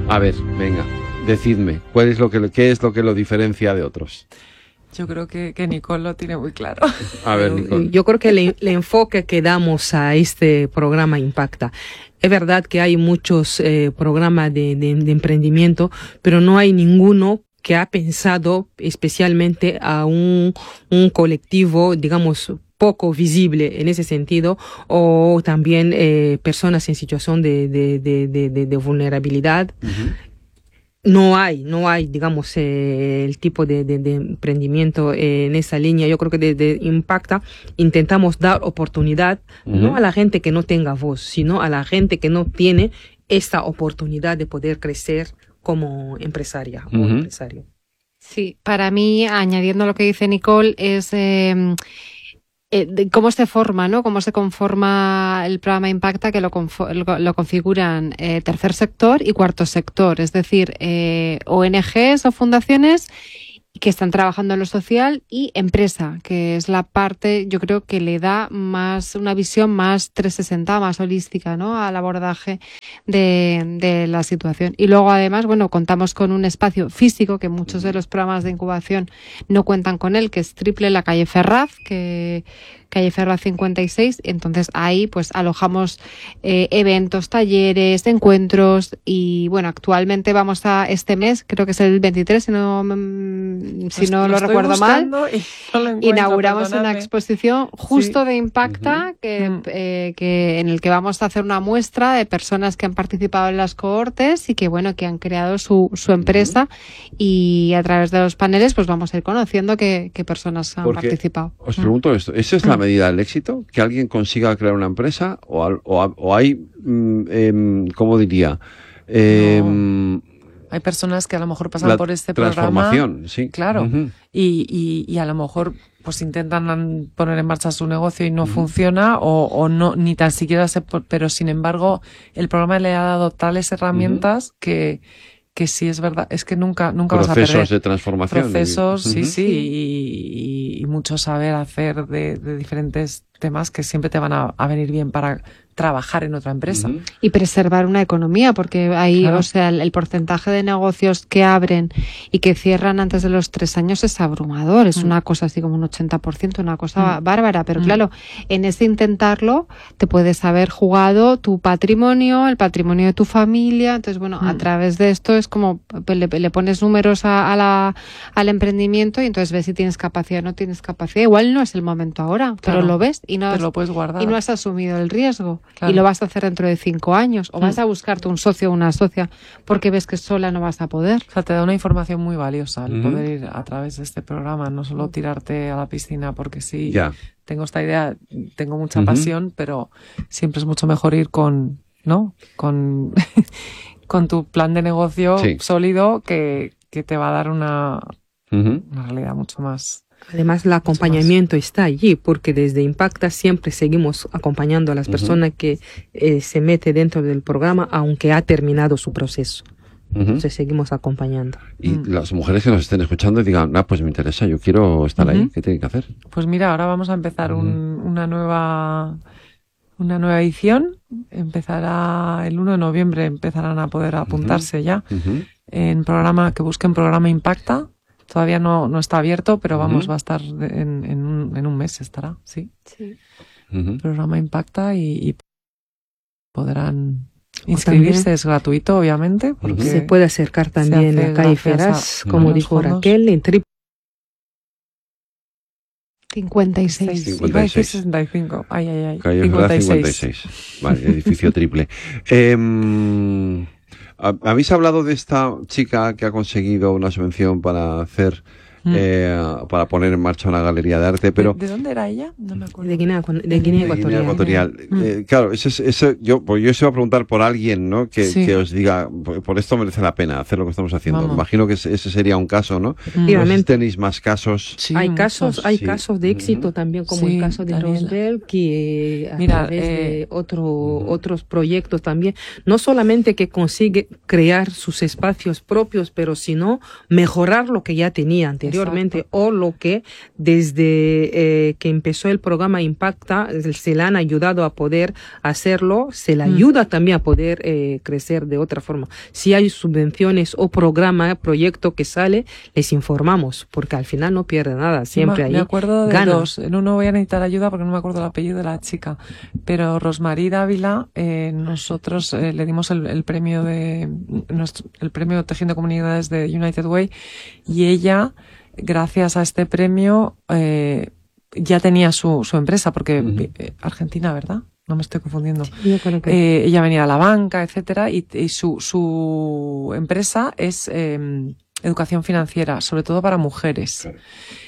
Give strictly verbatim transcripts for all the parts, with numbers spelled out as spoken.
A ver, venga, decidme, ¿cuál es lo que, ¿qué es lo que lo diferencia de otros? Yo creo que, que Nicole lo tiene muy claro. A ver, Nicole. Yo creo que el, el enfoque que damos a este programa impacta. Es verdad que hay muchos eh, programas de, de, de emprendimiento, pero no hay ninguno que ha pensado especialmente a un, un colectivo, digamos, poco visible en ese sentido, o también eh, personas en situación de, de, de, de, de, de vulnerabilidad. Uh-huh. No hay, no hay, digamos, eh, el tipo de, de, de emprendimiento eh, en esa línea. Yo creo que desde Impacta intentamos dar oportunidad, uh-huh. no a la gente que no tenga voz, sino a la gente que no tiene esta oportunidad de poder crecer como empresaria uh-huh. o empresario. Sí, para mí, añadiendo lo que dice Nicole, es eh, eh, de cómo se forma, ¿no? Cómo se conforma el programa Impacta, que lo, confo- lo, lo configuran eh, tercer sector y cuarto sector, es decir, eh, O N Ges o fundaciones que están trabajando en lo social y empresa, que es la parte, yo creo que le da más una visión más trescientos sesenta, más holística, ¿no? Al abordaje de, de la situación. Y luego, además, bueno, contamos con un espacio físico que muchos de los programas de incubación no cuentan con él, que es Triple, la calle Ferraz, que calle Ferraz cincuenta y seis. Entonces ahí pues alojamos eh, eventos, talleres, encuentros y bueno, actualmente vamos a este mes, creo que es el veintitrés, si no, mm, si no lo, lo recuerdo mal, no lo inauguramos perdóname. Una exposición justo sí. de Impacta, uh-huh. que, uh-huh. Eh, que en el que vamos a hacer una muestra de personas que han participado en las cohortes y que bueno, que han creado su, su empresa uh-huh. y a través de los paneles pues vamos a ir conociendo qué, qué personas han Porque participado. Os pregunto esto, ¿esa es la medida del éxito? ¿Que alguien consiga crear una empresa? ¿O, o, o hay, mm, eh, cómo diría? Eh, no. Hay personas que a lo mejor pasan por este transformación, programa. Sí. Claro. Uh-huh. Y, y, y a lo mejor pues intentan poner en marcha su negocio y no uh-huh. funciona o, o no, ni tan siquiera se, pero sin embargo el programa le ha dado tales herramientas uh-huh. que que sí es verdad, es que nunca, nunca vas a perder. Procesos de transformación. Procesos, uh-huh. sí, sí, y, y, y mucho saber hacer de, de diferentes temas que siempre te van a, a venir bien para trabajar en otra empresa. Uh-huh. Y preservar una economía, porque ahí, claro. o sea, el, el porcentaje de negocios que abren y que cierran antes de los tres años es abrumador, es uh-huh. una cosa así como un ochenta por ciento, una cosa uh-huh. bárbara, pero uh-huh. claro, en ese intentarlo te puedes haber jugado tu patrimonio, el patrimonio de tu familia, entonces bueno, uh-huh. a través de esto es como le, le pones números a, a la, al emprendimiento y entonces ves si tienes capacidad o no tienes capacidad, igual no es el momento ahora, claro. pero lo ves y no, te has, lo puedes guardar. Y no has asumido el riesgo. Claro. Y lo vas a hacer dentro de cinco años o vas a buscarte un socio o una socia porque ves que sola no vas a poder. O sea, te da una información muy valiosa el uh-huh. poder ir a través de este programa, no solo tirarte a la piscina porque sí, yeah. tengo esta idea, tengo mucha uh-huh. pasión, pero siempre es mucho mejor ir con, ¿no? Con, con tu plan de negocio sí. sólido que, que te va a dar una, uh-huh. una realidad mucho más. Además, el acompañamiento está allí, porque desde Impacta siempre seguimos acompañando a las uh-huh. personas que eh, se meten dentro del programa, aunque ha terminado su proceso. Uh-huh. Entonces, seguimos acompañando. Y mm. las mujeres que nos estén escuchando y digan, ah, pues me interesa, yo quiero estar uh-huh. ahí, ¿qué tienen que hacer? Pues mira, ahora vamos a empezar uh-huh. un, una nueva... Una nueva edición, empezará el uno de noviembre, empezarán a poder apuntarse uh-huh. ya uh-huh. en programa, que busquen programa Impacta. Todavía no, no está abierto, pero vamos, uh-huh. va a estar en, en, un, en un mes estará, sí. Sí. Uh-huh. Programa Impacta y, y podrán inscribirse, es gratuito, obviamente. Porque se puede acercar también a calle Ferraz, a, como dijo Raquel, en triple. cincuenta y seis. cincuenta y seis. sesenta y cinco. Ay, ay, ay. Calle Ferraz cincuenta y seis. Vale, edificio triple. Eh, ¿Habéis hablado de esta chica que ha conseguido una subvención para hacer, mm. eh, para poner en marcha una galería de arte? Pero ¿De, de dónde era ella? No me acuerdo. De Guinea, de Guinea Ecuatorial. De Guinea Ecuatorial. Mm. Eh, claro, ese, ese, yo, pues yo se iba a preguntar por alguien, ¿no? Que, sí. que os diga, por esto merece la pena hacer lo que estamos haciendo. Vamos. Imagino que ese sería un caso, ¿no? Efectivamente. No sé si tenéis más casos. Sí, hay casos, hay sí. casos de éxito uh-huh. también, como sí, el caso de Daniela. Rosbel, que a Mira, través eh, de otro, uh-huh. otros proyectos también, no solamente que consigue crear sus espacios propios, pero sino mejorar lo que ya tenía antes. anteriormente, Exacto. o lo que desde eh, que empezó el programa Impacta se le han ayudado a poder hacerlo, se le Mm. ayuda también a poder eh, crecer de otra forma. Si hay subvenciones o programa, proyecto que sale, les informamos, porque al final no pierde nada, siempre me, ahí me acuerdo de gana. dos. En uno voy a necesitar ayuda porque no me acuerdo el apellido de la chica. Pero Rosmarie Dávila, eh, nosotros eh, le dimos el, el premio de nuestro, el premio Tejiendo Comunidades de United Way, y ella, gracias a este premio, eh, ya tenía su, su empresa, porque Ujú. eh, Argentina, ¿verdad? No me estoy confundiendo. Yo creo que- Eh, ella venía a la banca, etcétera, y, y su, su empresa es eh, educación financiera, sobre todo para mujeres. Claro.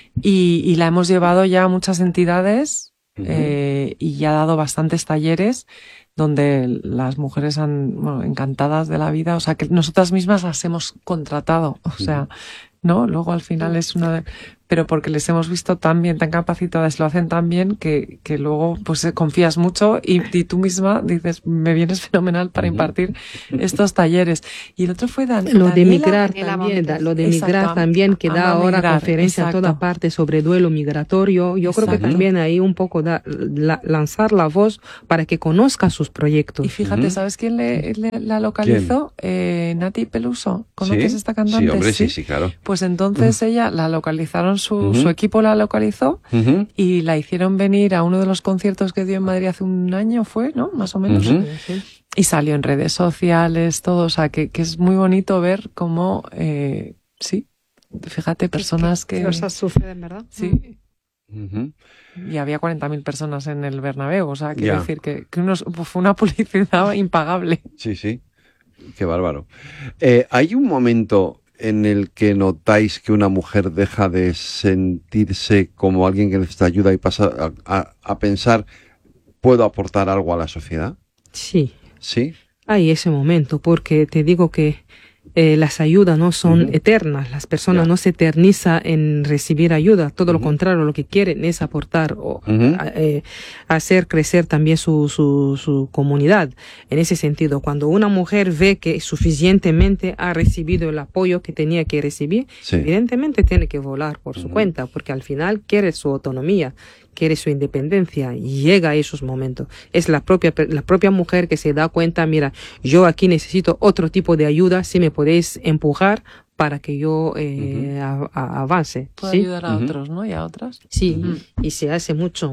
Y, y la hemos llevado ya a muchas entidades Ujú. eh, y ya ha dado bastantes talleres donde las mujeres han, bueno, encantadas de la vida, o sea, que nosotras mismas las hemos contratado, o sea, ¿no? Luego al final es una de, pero porque les hemos visto tan bien, tan capacitadas, lo hacen tan bien que, que luego pues eh, confías mucho y, y tú misma dices, me vienes fenomenal para Ujú. impartir estos talleres. Y el otro fue Dan, Lo de Daniela- migrar Daniela también, Montes. da- lo de Exacto, migrar am- también, que da ama ahora migrar, conferencia en toda exacto. parte sobre duelo migratorio. Yo creo que Exacto. también ahí un poco da, la- lanzar la voz para que conozca sus proyectos. Y fíjate, Ujú. ¿sabes quién le, le- la localizó? Eh, Nati Peluso. ¿Conoces ¿Sí? esta cantante? Sí, hombre, sí, sí, claro. Pues entonces ella la localizaron, su, Ujú. su equipo la localizó Ujú. y la hicieron venir a uno de los conciertos que dio en Madrid hace un año, fue, ¿no? Más o menos. Ujú. Y salió en redes sociales, todo. O sea, que, que es muy bonito ver cómo, eh, sí, fíjate, personas que... Cosas suceden, ¿verdad? Sí. Ujú. Y había cuarenta mil personas en el Bernabéu. O sea, quiero Ya. decir que, que unos, fue una publicidad impagable. Sí, sí. Qué bárbaro. Eh, ¿hay un momento en el que notáis que una mujer deja de sentirse como alguien que necesita ayuda y pasa a, a- a pensar, ¿puedo aportar algo a la sociedad? Sí, ¿Sí? hay ese momento, porque te digo que eh, las ayudas no son Ujú. eternas, las personas Ya. no se eternizan en recibir ayuda, todo lo Ujú. contrario, lo que quieren es aportar o Ujú. a- eh, hacer crecer también su, su, su comunidad. En ese sentido, cuando una mujer ve que suficientemente ha recibido el apoyo que tenía que recibir, Sí. evidentemente tiene que volar por su Ujú. cuenta, porque al final quiere su autonomía, quiere su independencia, y llega a esos momentos. Es la propia, per- la propia mujer que se da cuenta, mira, yo aquí necesito otro tipo de ayuda, si me podéis empujar para que yo eh, a- a- avance. Puede ¿sí? ayudar a Ujú. otros, ¿no? Y a otras. Sí, Ujú. y se hace mucho.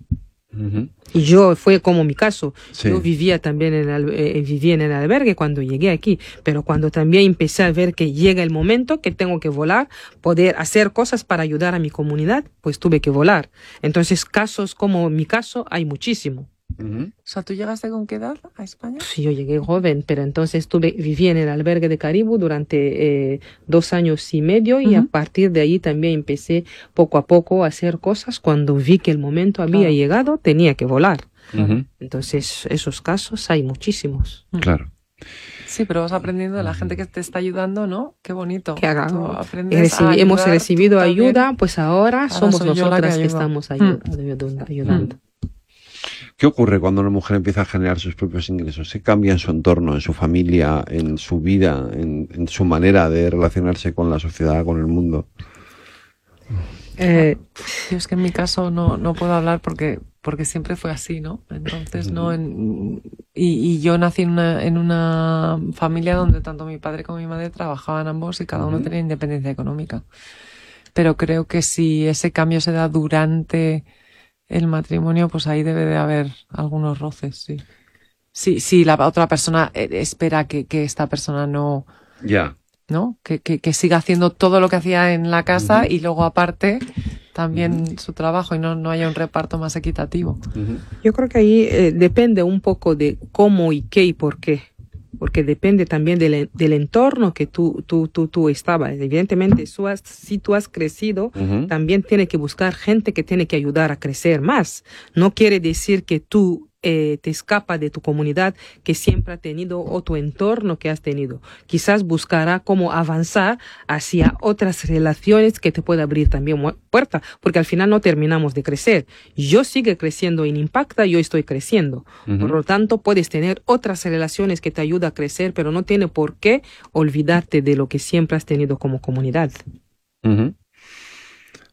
Ujú. Y yo, fue como mi caso, Sí. yo vivía también en el, eh, vivía en el albergue cuando llegué aquí, pero cuando también empecé a ver que llega el momento que tengo que volar, poder hacer cosas para ayudar a mi comunidad, pues tuve que volar. Entonces, casos como mi caso, hay muchísimo. Ujú. O sea, ¿tú llegaste con qué edad a España? Sí, yo llegué joven, pero entonces tuve, viví en el albergue de Caribú durante eh, dos años y medio, y a Ujú. partir de ahí también empecé poco a poco a hacer cosas. Cuando vi que el momento había Claro. llegado, tenía que volar. Ujú. Entonces, esos casos hay muchísimos. Claro. Sí, pero vas aprendiendo de la gente que te está ayudando, ¿no? Qué bonito. Que haga- Tú aprendes He a recibi- hemos ayudar recibido tú también. ayuda, pues ahora, somos soy yo la que nosotras que, ayudo. estamos Mm. ayu- ayudando. ayudando. ¿Qué ocurre cuando una mujer empieza a generar sus propios ingresos? ¿Qué cambia en su entorno, en su familia, en su vida, en, en su manera de relacionarse con la sociedad, con el mundo? Eh, Yo es que en mi caso no, no puedo hablar porque, porque siempre fue así, ¿no? Entonces, no. En, y, y yo nací en una, en una familia donde tanto mi padre como mi madre trabajaban ambos y cada uno Ujú. tenía independencia económica. Pero creo que si ese cambio se da durante el matrimonio, pues ahí debe de haber algunos roces, sí. Sí, sí, la otra persona eh, espera que, que esta persona no, Ya. ¿no? Que, que, que siga haciendo todo lo que hacía en la casa Ujú. y luego aparte también su trabajo y no, no haya un reparto más equitativo. Ujú. yo creo que ahí eh, depende un poco de cómo y qué y por qué. Porque depende también del, del entorno que tú, tú, tú, tú estabas. Evidentemente, tú has- si tú has crecido, Ujú. también tiene que buscar gente que tiene que ayudar a crecer más. No quiere decir que tú eh, te escapas de tu comunidad que siempre ha tenido o tu entorno que has tenido. Quizás buscará cómo avanzar hacia otras relaciones que te pueda abrir también mu- puerta, porque al final no terminamos de crecer. Yo sigo creciendo en Impacta, yo estoy creciendo. Ujú. Por lo tanto, puedes tener otras relaciones que te ayudan a crecer, pero no tiene por qué olvidarte de lo que siempre has tenido como comunidad. Ujú.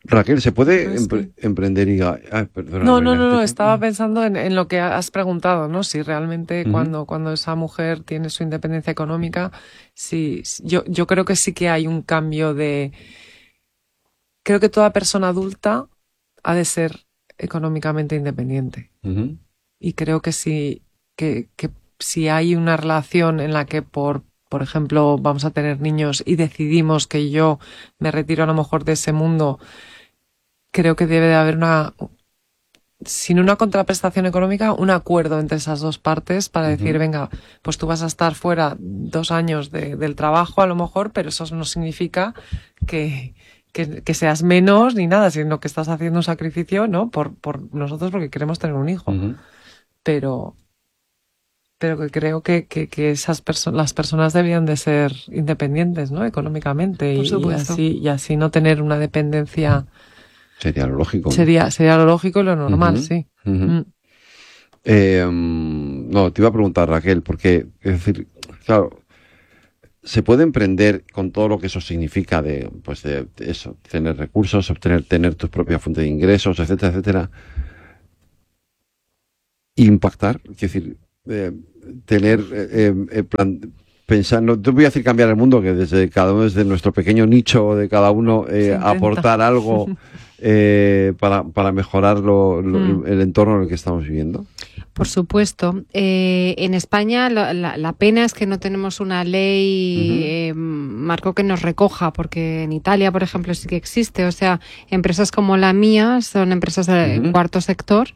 Raquel, ¿se puede Pues empre- sí. emprender y... Ay, perdona, No, no, no, no, Raquel. estaba pensando en, en lo que has preguntado, ¿no? Si realmente Ujú. cuando, cuando esa mujer tiene su independencia económica, sí, yo, yo creo que sí que hay un cambio de... Creo que toda persona adulta ha de ser económicamente independiente. Ujú. Y creo que si, que, que si hay una relación en la que por, por ejemplo, vamos a tener niños y decidimos que yo me retiro a lo mejor de ese mundo, creo que debe de haber una, sin una contraprestación económica, un acuerdo entre esas dos partes para Ujú. decir, venga, pues tú vas a estar fuera dos años de, del trabajo a lo mejor, pero eso no significa que, que, que seas menos ni nada, sino que estás haciendo un sacrificio, ¿no? Por, por nosotros porque queremos tener un hijo. Ujú. Pero, pero que creo que, que, que esas personas, las personas debían de ser independientes, ¿no? Económicamente Por y, y supuesto. así, y así no tener una dependencia. Sería lo lógico. ¿no? Sería, sería lo lógico y lo normal, Ujú, sí. ujú. Mm. Eh, mm, no, te iba a preguntar, Raquel, porque, es decir, claro, se puede emprender con todo lo que eso significa de, pues de, de eso, tener recursos, obtener, tener tus propias fuentes de ingresos, etcétera, etcétera. Impactar, es decir, eh, tener, eh, eh, eh, plan, pensar, no te voy a decir cambiar el mundo, que desde cada uno, desde nuestro pequeño nicho de cada uno, eh, Se intenta. aportar algo eh, para, para mejorar lo, lo- Mm. el entorno en el que estamos viviendo. Por supuesto. Eh, en España la, la, la pena es que no tenemos una ley, Ujú. eh, marco que nos recoja, porque en Italia, por ejemplo, sí que existe. O sea, empresas como la mía son empresas del Ujú. cuarto sector.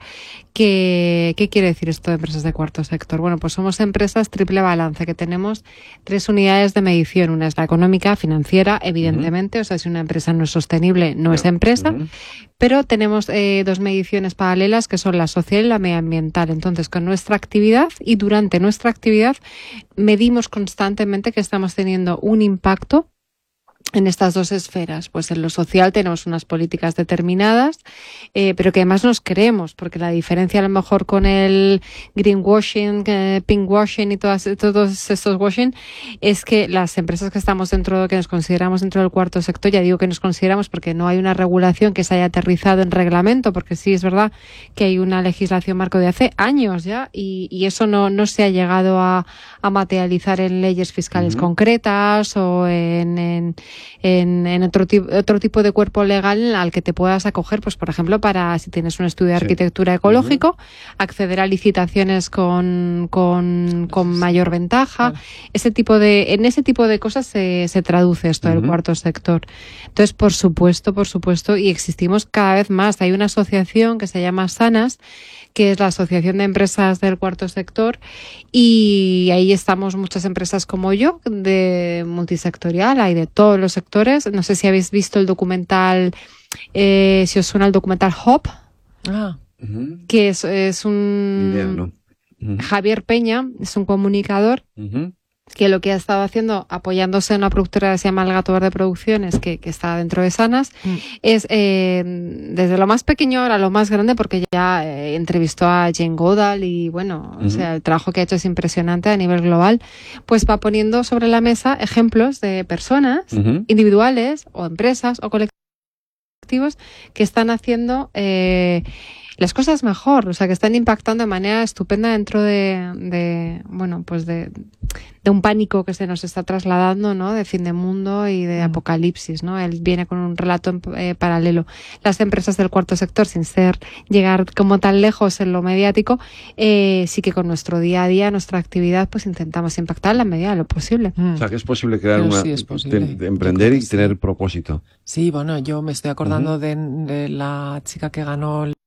Que, ¿Qué quiere decir esto de empresas de cuarto sector? Bueno, pues somos empresas triple balance, que tenemos tres unidades de medición. Una es la económica, financiera, evidentemente. O sea, si una empresa no es sostenible, no es empresa. Ujú. Pero tenemos eh, dos mediciones paralelas que son la social y la medioambiental. Entonces, con nuestra actividad y durante nuestra actividad medimos constantemente que estamos teniendo un impacto en estas dos esferas. Pues en lo social tenemos unas políticas determinadas, eh, pero que además nos creemos, porque la diferencia a lo mejor con el greenwashing, eh, pinkwashing y todas, todos estos washing es que las empresas que estamos dentro, que nos consideramos dentro del cuarto sector, ya digo que nos consideramos porque no hay una regulación que se haya aterrizado en reglamento, porque sí es verdad que hay una legislación marco de hace años ya y, y eso no, no se ha llegado a, a materializar en leyes fiscales Ujú. concretas o en, en En, en otro, tipo, otro tipo de cuerpo legal al que te puedas acoger, pues por ejemplo, para si tienes un estudio de Sí. arquitectura ecológico, acceder a licitaciones con, con, con mayor ventaja. Claro. Ese tipo de, en ese tipo de cosas se, se traduce esto del Ujú. cuarto sector. Entonces, por supuesto, por supuesto, y existimos cada vez más. Hay una asociación que se llama SANAS, que es la Asociación de Empresas del Cuarto Sector, y ahí estamos muchas empresas como yo, de multisectorial, hay de todos los sectores. No sé si habéis visto el documental, eh, si os suena el documental Hop, Ah, Ujú. que es, es Ni un... idea, ¿no? Ujú. Javier Peña, es un comunicador Ujú. que lo que ha estado haciendo, apoyándose en una productora que se llama El Gato Verde Producciones, que, que está dentro de Sanas, mm. es eh, desde lo más pequeño a lo más grande, porque ya eh, entrevistó a Jane Goodall y bueno, Ujú. o sea, el trabajo que ha hecho es impresionante a nivel global, pues va poniendo sobre la mesa ejemplos de personas Ujú. individuales o empresas o colectivos que están haciendo eh, las cosas mejor, o sea, que están impactando de manera estupenda dentro de, de bueno, pues de, de un pánico que se nos está trasladando, ¿no? De fin de mundo y de Mm. apocalipsis, ¿no? Él viene con un relato en- eh, paralelo. Las empresas del cuarto sector, sin ser llegar como tan lejos en lo mediático, eh, sí que con nuestro día a día, nuestra actividad, pues intentamos impactar en la medida de lo posible. Mm. O sea, que es posible crear Pero una, sí es posible. ten- Yo emprender creo y que sí. tener propósito. Sí, bueno, yo me estoy acordando de, de la chica que ganó el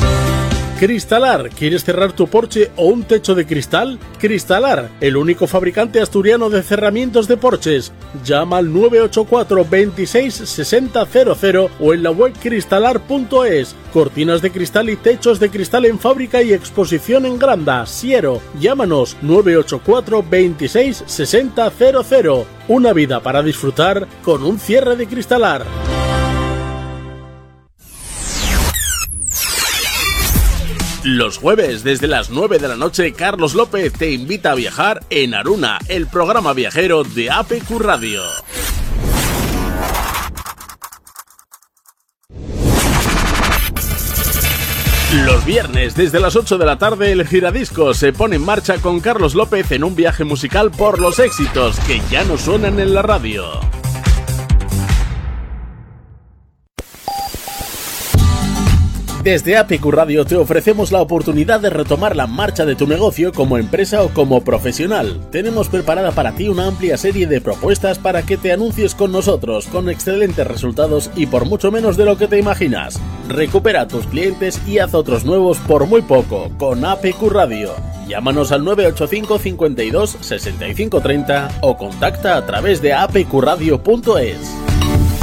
Cristalar, ¿quieres cerrar tu porche o un techo de cristal? Cristalar, el único fabricante asturiano de cerramientos de porches. Llama al nueve ocho cuatro, veintiséis, sesenta, cero cero o en la web cristalar punto es. Cortinas de cristal y techos de cristal en fábrica y exposición en Granda, Siero. Llámanos nueve ocho cuatro, veintiséis, sesenta, cero cero. Una vida para disfrutar con un cierre de Cristalar. Los jueves, desde las nueve de la noche, Carlos López te invita a viajar en Aruna, el programa viajero de A P Q Radio. Los viernes, desde las ocho de la tarde, el Giradiscos se pone en marcha con Carlos López en un viaje musical por los éxitos que ya no suenan en la radio. Desde A P Q Radio te ofrecemos la oportunidad de retomar la marcha de tu negocio como empresa o como profesional. Tenemos preparada para ti una amplia serie de propuestas para que te anuncies con nosotros, con excelentes resultados y por mucho menos de lo que te imaginas. Recupera a tus clientes y haz otros nuevos por muy poco con A P Q Radio. Llámanos al nueve ocho cinco, cincuenta y dos, sesenta y cinco treinta o contacta a través de a p q radio punto es.